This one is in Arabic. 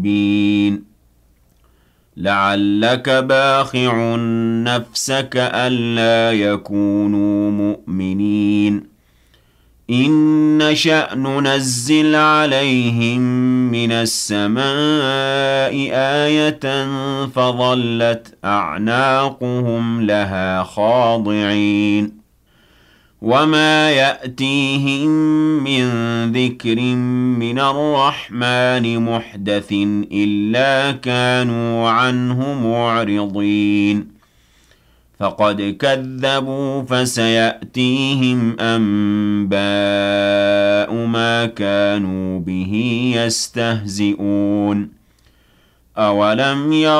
بين لعلك باخع نفسك ألا يكونوا مؤمنين إن نشأ ننزل عليهم من السماء آية فظلت أعناقهم لها خاضعين وما يأتيهم من ذكر من الرحمن محدث إلا كانوا عنه معرضين فقد كذبوا فسيأتيهم أنباء ما كانوا به يستهزئون أولم يروا